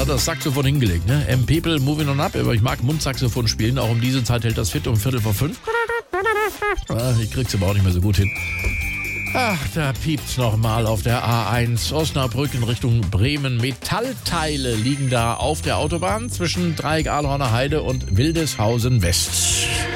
hat das Saxophon hingelegt. Ne? People moving on up. Aber ich mag Mundsaxophon spielen. Auch um diese Zeit hält das fit, um 4:45. Ich krieg's aber auch nicht mehr so gut hin. Ach, da piept's nochmal auf der A1 Osnabrück in Richtung Bremen. Metallteile liegen da auf der Autobahn zwischen Dreieck Ahlhorner Heide und Wildeshausen West.